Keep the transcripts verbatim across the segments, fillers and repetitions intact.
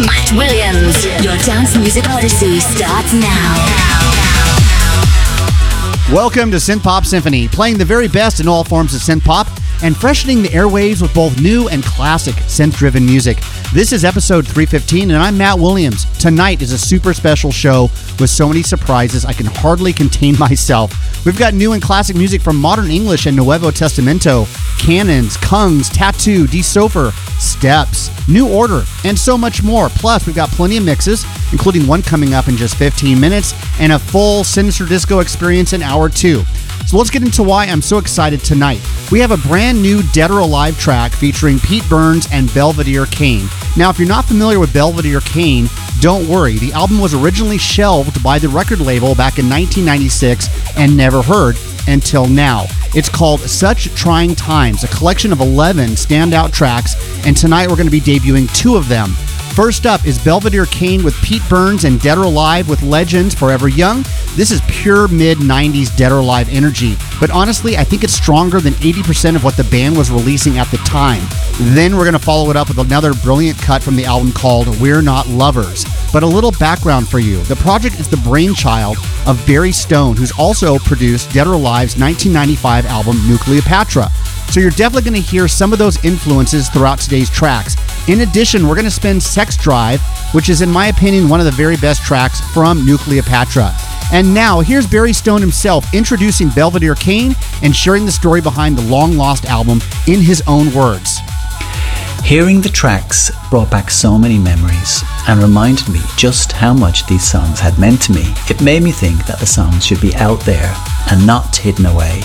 Matt Williams. Your dance music odyssey starts now. Welcome to Synth Pop Symphony, playing the very best in all forms of synth pop and freshening the airwaves with both new and classic synth-driven music. This is episode three fifteen, and I'm Matt Williams. Tonight is a super special show with so many surprises I can hardly contain myself. We've got new and classic music from Modern English and Nuevo Testamento, Cannons, Kungs, Tattoo, D. Sofer, Steps, New Order, and so much more. Plus, we've got plenty of mixes, including one coming up in just fifteen minutes, and a full Sinister Disco experience in hour two. So let's get into why I'm so excited tonight. We have a brand new Dead or Alive track featuring Pete Burns and Belvedere Kane. Now, if you're not familiar with Belvedere Kane, don't worry. The album was originally shelved by the record label back in nineteen ninety-six and never heard until now. It's called Such Trying Times, a collection of eleven standout tracks, and tonight we're going to be debuting two of them. First up is Belvedere Kane with Pete Burns and Dead or Alive with Legends Forever Young. This is pure mid-nineties Dead or Alive energy, but honestly, I think it's stronger than eighty percent of what the band was releasing at the time. Then we're going to follow it up with another brilliant cut from the album called We're Not Lovers. But a little background for you. The project is the brainchild of Barry Stone, who's also produced Dead or Alive's nineteen ninety-five album Nucleopatra. So you're definitely going to hear some of those influences throughout today's tracks. In addition, we're going to spin Sex Drive, which is, in my opinion, one of the very best tracks from Nucleopatra. And now, here's Barry Stone himself introducing Belvedere Kane and sharing the story behind the long-lost album in his own words. Hearing the tracks brought back so many memories and reminded me just how much these songs had meant to me. It made me think that the songs should be out there and not hidden away.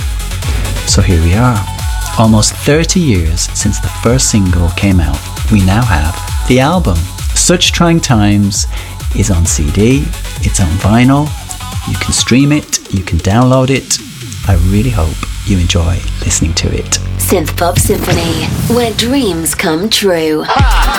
So here we are. Almost thirty years since the first single came out, we now have the album. Such Trying Times is on C D, it's on vinyl, you can stream it, you can download it. I really hope you enjoy listening to it. Synth Pop Symphony, where dreams come true.